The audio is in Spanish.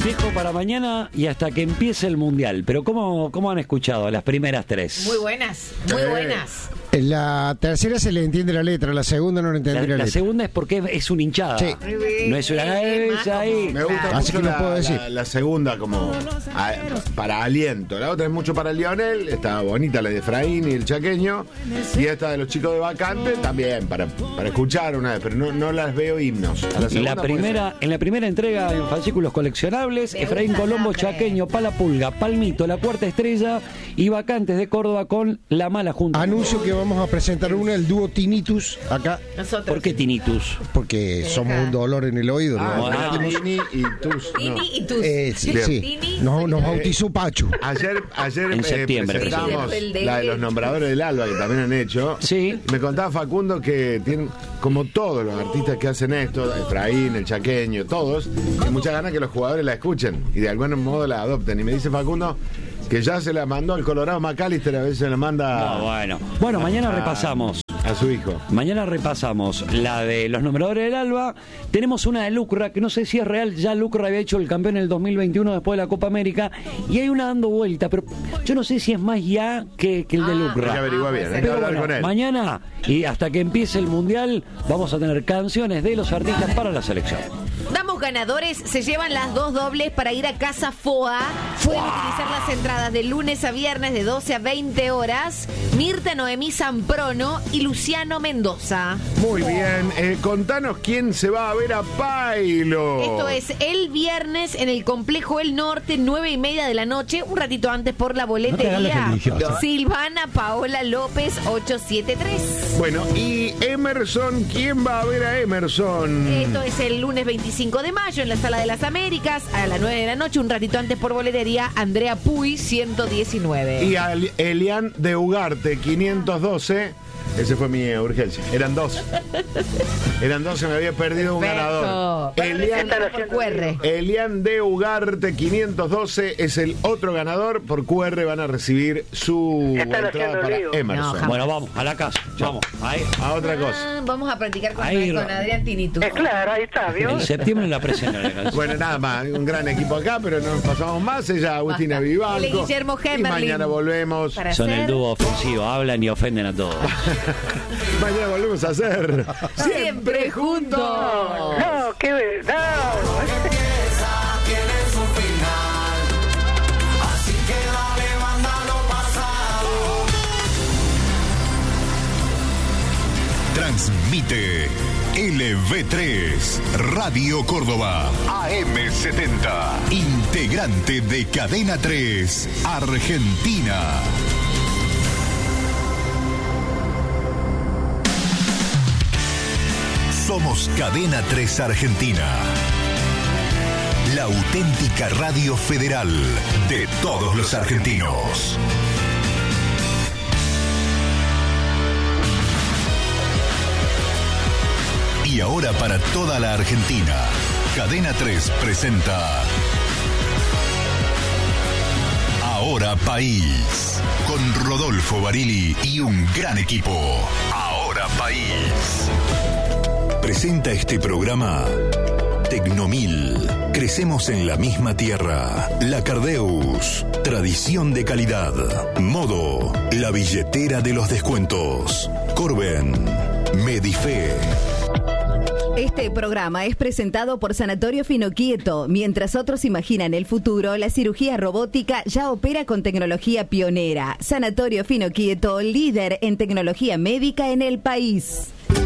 Fijo para mañana y hasta que empiece el Mundial. Pero ¿cómo han escuchado las primeras tres? Muy buenas, muy buenas. En la tercera se le entiende la letra, la segunda no le entiende la letra. La segunda es porque es una hinchada. Sí. No es una ahí. Me gusta Así mucho que no puedo decir. la segunda como para aliento. La otra es mucho para Lionel. Está bonita la de Efraín y el chaqueño. Y esta de los chicos de Vacante también para escuchar una vez. Pero no las veo himnos. A la segunda En la primera entrega en fascículos coleccionables, Efraín Colombo, chaqueño, Pala Pulga, Palmito, La Cuarta Estrella y Vacantes de Córdoba con La Mala Junta. Anuncio que vamos a presentar el dúo Tinnitus acá. Nosotros. ¿Por qué Tinnitus? Porque somos un dolor en el oído. Tini y Tus. Tini y Tus. Sí. Tini. Nos bautizó Pachu. Ayer En septiembre presentamos presentamos. la de los nombradores del Alba que también han hecho. Sí. Me contaba Facundo que tienen, como todos los artistas que hacen esto, Efraín, el chaqueño, todos, hay muchas ganas que los jugadores la escuchen y de algún modo la adopten. Y me dice Facundo que ya se la mandó al Colorado McAllister, a veces se la manda Bueno, mañana repasamos. a su hijo. Mañana repasamos la de los nombradores del Alba. Tenemos una de Lucra, que no sé si es real. Ya Lucra había hecho el campeón en el 2021 después de la Copa América. Y hay una dando vuelta, pero yo no sé si es más ya que el de Hay que Lucra. averiguar bien, hay que Pero hablar bueno, con él. mañana y hasta que empiece el Mundial vamos a tener canciones de los artistas para la selección. Damos ganadores, se llevan las 2 dobles para ir a Casa FOA. Pueden utilizar las entradas de lunes a viernes de 12 a 20 horas. Mirta Noemí Zamprono y Luciano Mendoza. Muy bien, contanos quién se va a ver a Pailo. Esto es el viernes en el Complejo El Norte, 9:30 de la noche, un ratito antes por la boletería. Silvana Paola López 873. Bueno, y Emerson, ¿quién va a ver a Emerson? Esto es el lunes 25 de mayo en la Sala de las Américas, a las 9 de la noche, un ratito antes por boletería, Andrea Puy 119. Y a Elian de Ugarte, 512. Ese fue mi urgencia. Eran dos. Se me había perdido un ganador. Elian de Ugarte, 512, es el otro ganador. Por QR van a recibir su entrada para Emerson. No, Bueno, vamos, a la casa. Vamos, ahí. A otra cosa. Vamos a practicar con Ahí, Adrián Tinnitus. Claro, ahí está, ¿vio? En septiembre la presenta la canción. Bueno, nada más, un gran equipo acá, pero no nos pasamos más. Ella, Agustina Basta. Vivanco. Él es Guillermo Y Hemmerling. mañana volvemos. Para Son hacer- el dúo ofensivo, hablan y ofenden a todos. Mañana volvemos a hacer Siempre juntos. No, qué verdad. Transmite LV3 Radio Córdoba AM70, integrante de Cadena 3 Argentina. Somos Cadena 3 Argentina, la auténtica radio federal de todos los argentinos. Y ahora para toda la Argentina, Cadena 3 presenta Ahora País, con Rodolfo Barili y un gran equipo. Ahora País. Presenta este programa Tecnomil. Crecemos en la misma tierra. La Cardeus. Tradición de calidad. Modo. La billetera de los descuentos. Corben. Medife. Este programa es presentado por Sanatorio Finoquieto. Mientras otros imaginan el futuro, la cirugía robótica ya opera con tecnología pionera. Sanatorio Finoquieto, líder en tecnología médica en el país.